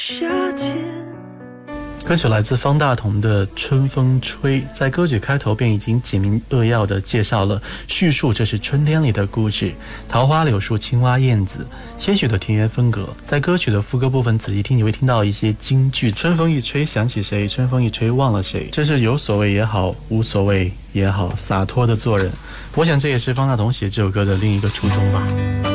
歌曲来自方大同的《春风吹》，在歌曲开头便已经简明扼要地介绍了叙述这是春天里的故事，桃花柳树青蛙燕子，些许的田园风格。在歌曲的副歌部分仔细听，你会听到一些金句，春风一吹想起谁，春风一吹忘了谁，这是有所谓也好，无所谓也好，洒脱的做人。我想这也是方大同写这首歌的另一个初衷吧。